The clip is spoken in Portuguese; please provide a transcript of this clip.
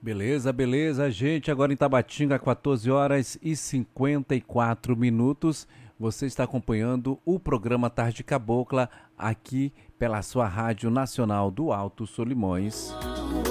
Beleza, beleza, gente. Agora em Tabatinga, 14 horas e 54 minutos. Você está acompanhando o programa Tarde Cabocla aqui pela sua Rádio Nacional do Alto Solimões.